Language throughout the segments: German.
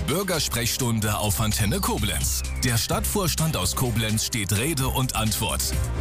Bürgersprechstunde auf Antenne Koblenz. Der Stadtvorstand aus Koblenz steht Rede und Antwort.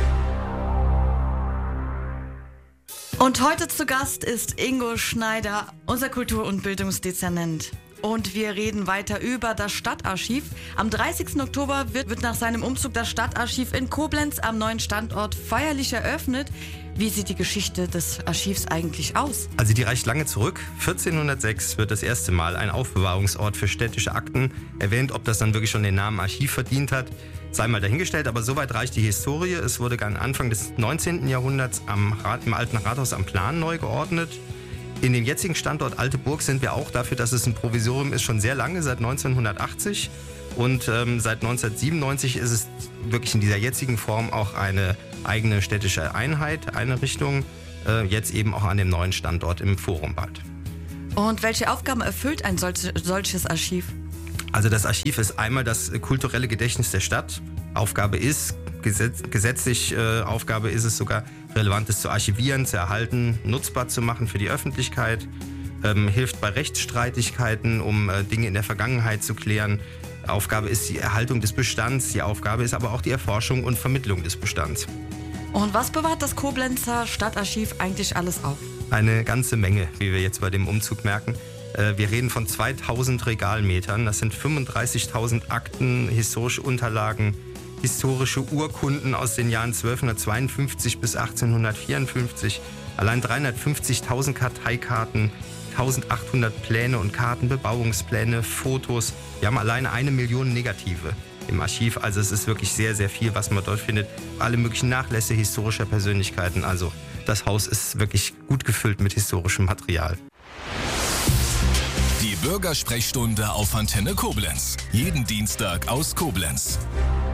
Und heute zu Gast ist Ingo Schneider, unser Kultur- und Bildungsdezernent. Und wir reden weiter über das Stadtarchiv. Am 30. Oktober wird nach seinem Umzug das Stadtarchiv in Koblenz am neuen Standort feierlich eröffnet. Wie sieht die Geschichte des Archivs eigentlich aus? Also die reicht lange zurück. 1406 wird das erste Mal ein Aufbewahrungsort für städtische Akten erwähnt. Ob das dann wirklich schon den Namen Archiv verdient hat, sei mal dahingestellt. Aber soweit reicht die Historie. Es wurde Anfang des 19. Jahrhunderts im alten Rathaus am Plan neu geordnet. In dem jetzigen Standort Alte Burg sind wir auch dafür, dass es ein Provisorium ist, schon sehr lange, seit 1980. Und seit 1997 ist es wirklich in dieser jetzigen Form auch eine eigene städtische Einheit, Einrichtung, jetzt eben auch an dem neuen Standort im Forumbad. Und welche Aufgaben erfüllt ein solches Archiv? Also das Archiv ist einmal das kulturelle Gedächtnis der Stadt. Aufgabe ist, gesetzlich Aufgabe ist es sogar, Relevantes zu archivieren, zu erhalten, nutzbar zu machen für die Öffentlichkeit, hilft bei Rechtsstreitigkeiten, um Dinge in der Vergangenheit zu klären. Aufgabe ist die Erhaltung des Bestands, die Aufgabe ist aber auch die Erforschung und Vermittlung des Bestands. Und was bewahrt das Koblenzer Stadtarchiv eigentlich alles auf? Eine ganze Menge, wie wir jetzt bei dem Umzug merken. Wir reden von 2000 Regalmetern, das sind 35.000 Akten, historische Unterlagen, historische Urkunden aus den Jahren 1252 bis 1854, allein 350.000 Karteikarten, 1800 Pläne und Karten, Bebauungspläne, Fotos. Wir haben alleine 1 Million Negative im Archiv. Also es ist wirklich sehr, sehr viel, was man dort findet. Alle möglichen Nachlässe historischer Persönlichkeiten. Also das Haus ist wirklich gut gefüllt mit historischem Material. Die Bürgersprechstunde auf Antenne Koblenz. Jeden Dienstag aus Koblenz.